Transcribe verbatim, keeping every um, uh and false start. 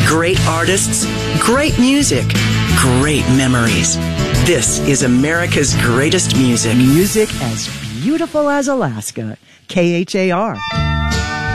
Great artists, great music, great memories. This is America's greatest music. Music as beautiful as Alaska. K H A R.